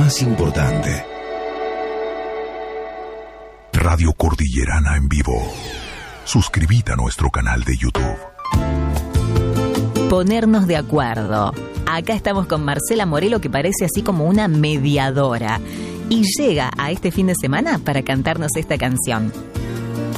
más importante. Radio Cordillerana en vivo. Suscríbete a nuestro canal de YouTube. Ponernos de acuerdo. Acá estamos con Marcela Morelo, que parece así como una mediadora. Y llega a este fin de semana para cantarnos esta canción.